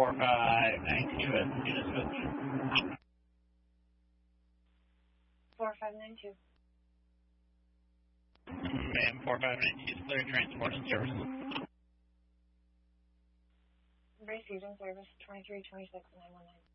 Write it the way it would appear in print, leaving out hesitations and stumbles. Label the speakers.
Speaker 1: 4592 as the unit switch.
Speaker 2: 4592.
Speaker 1: Ma'am, 4592 is clear transport and services.
Speaker 2: Received in service 2326 919.